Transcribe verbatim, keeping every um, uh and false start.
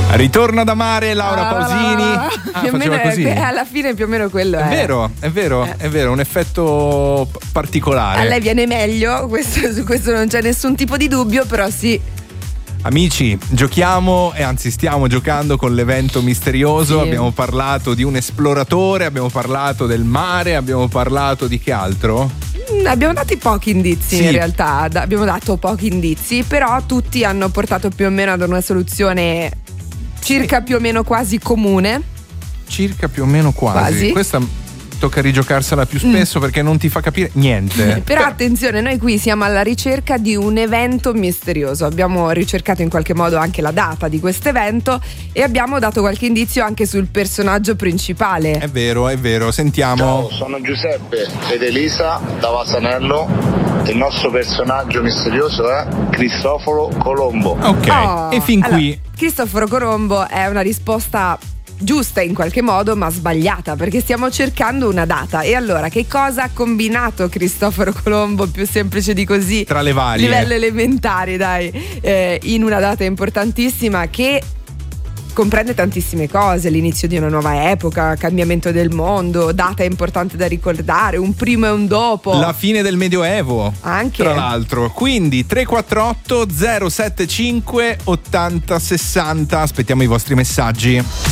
Ritorna da mare Laura Pausini. Ah, ah, più o meno così. è, alla fine più o meno quello è. È vero, è vero, Eh. è vero, un effetto p- particolare. A lei viene meglio, questo, su questo non c'è nessun tipo di dubbio, però sì. Amici, giochiamo e anzi stiamo giocando con l'evento misterioso. Sì. Abbiamo parlato di un esploratore, abbiamo parlato del mare, abbiamo parlato di che altro? Mm, Abbiamo dato pochi indizi Sì. in realtà, da- abbiamo dato pochi indizi, però tutti hanno portato più o meno ad una soluzione circa più o meno quasi comune. Circa più o meno quasi. Quasi. Questa tocca rigiocarsela più spesso perché non ti fa capire niente. Però attenzione, noi qui siamo alla ricerca di un evento misterioso. Abbiamo ricercato in qualche modo anche la data di questo evento e abbiamo dato qualche indizio anche sul personaggio principale. È vero, è vero, sentiamo. Ciao, sono Giuseppe ed Elisa da Vasanello. Il nostro personaggio misterioso è Cristoforo Colombo. Ok, Oh, e fin allora, qui Cristoforo Colombo è una risposta giusta in qualche modo, ma sbagliata, perché stiamo cercando una data. E allora, che cosa ha combinato Cristoforo Colombo, più semplice di così, tra le varie. livello elementare, dai, eh, in una data importantissima che comprende tantissime cose: l'inizio di una nuova epoca, cambiamento del mondo, data importante da ricordare, un primo e un dopo. La fine del Medioevo. Anche. Tra l'altro. Quindi tre quattro otto zero sette cinque ottanta sessanta. Aspettiamo i vostri messaggi.